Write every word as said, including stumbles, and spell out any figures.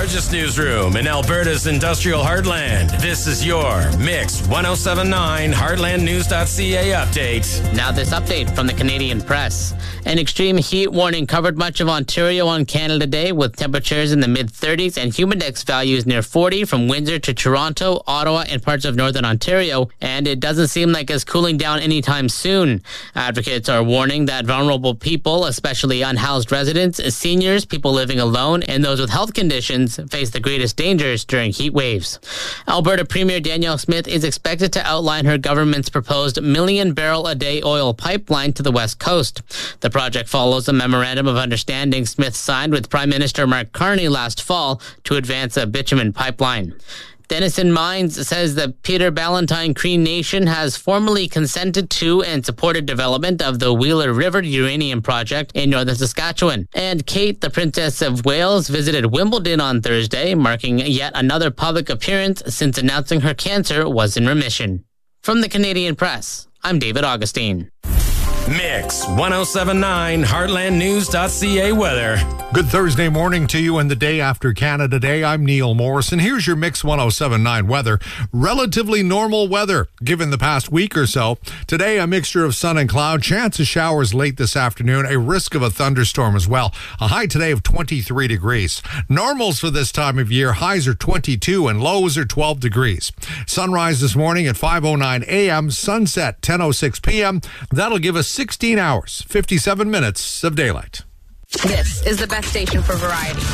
largest newsroom in Alberta's industrial heartland. This is your Mix ten seventy-nine Heartland News dot C A update. Now this update from the Canadian Press. An extreme heat warning covered much of Ontario on Canada Day, with temperatures in the mid-thirties and humidex values near forty from Windsor to Toronto, Ottawa, and parts of northern Ontario, and it doesn't seem like it's cooling down anytime soon. Advocates are warning that vulnerable people, especially unhoused residents, seniors, people living alone, and those with health conditions face the greatest dangers during heat waves. Alberta Premier Danielle Smith is expected to outline her government's proposed million barrel a day oil pipeline to the west coast. The project follows a memorandum of understanding Smith signed with Prime Minister Mark Carney last fall to advance a bitumen pipeline. Denison Mines says the Peter Ballantyne Cree Nation has formally consented to and supported development of the Wheeler River uranium project in northern Saskatchewan. And Kate, the Princess of Wales, visited Wimbledon on Thursday, marking yet another public appearance since announcing her cancer was in remission. From the Canadian Press, I'm David Augustine. Mix ten seventy-nine Heartland News dot C A weather. Good Thursday morning to you and the day after Canada Day. I'm Neil Morrison. Here's your Mix ten seventy-nine weather. Relatively normal weather given the past week or so. Today, a mixture of sun and cloud. Chance of showers late this afternoon. A risk of a thunderstorm as well. A high today of twenty-three degrees. Normals for this time of year. Highs are twenty-two and lows are twelve degrees. Sunrise this morning at five oh nine a.m. Sunset ten oh six p.m. That'll give us sixteen hours, fifty-seven minutes of daylight. This is the best station for variety.